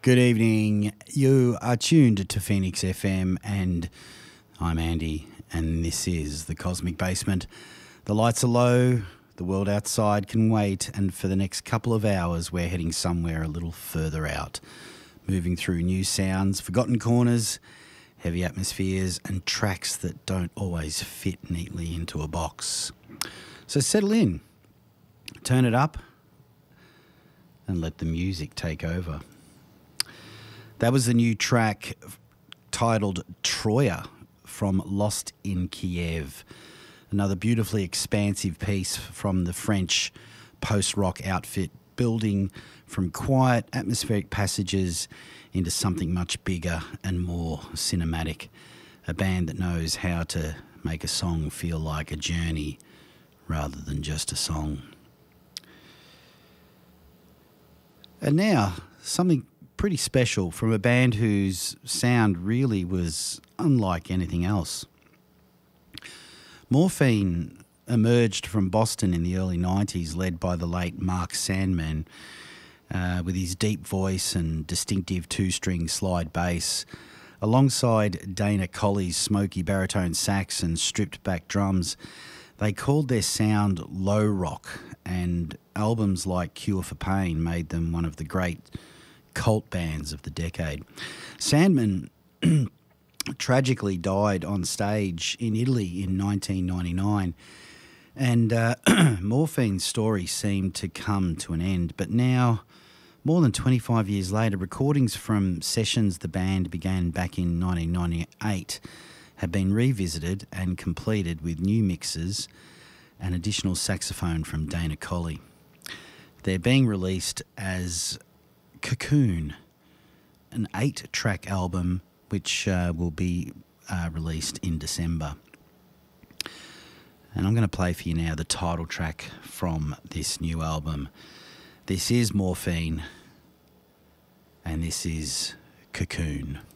Good evening. You are tuned to Phoenix FM and I'm Andy and this is The Cosmic Basement. The lights are low, the world outside can wait, and for the next couple of hours we're heading somewhere a little further out, moving through new sounds, forgotten corners, heavy atmospheres and tracks that don't always fit neatly into a box. So settle in, turn it up and let the music take over. That was the new track titled Troya from Lost in Kiev. Another beautifully expansive piece from the French post-rock outfit, building from quiet atmospheric passages into something much bigger and more cinematic. A band that knows how to make a song feel like a journey rather than just a song. And now, something pretty special from a band whose sound really was unlike anything else. Morphine emerged from Boston in the early 90s, led by the late Mark Sandman, with his deep voice and distinctive two-string slide bass, alongside Dana Colley's smoky baritone sax and stripped-back drums. They called their sound low rock, and albums like Cure for Pain made them one of the great cult bands of the decade. Sandman tragically died on stage in Italy in 1999, and Morphine's story seemed to come to an end. But now, more than 25 years later, recordings from sessions the band began back in 1998 have been revisited and completed with new mixes and additional saxophone from Dana Colley. They're being released as Cocoon, an 8-track album which will be released in December. And I'm going to play for you now the title track from this new album. This is Morphine, and this is Cocoon.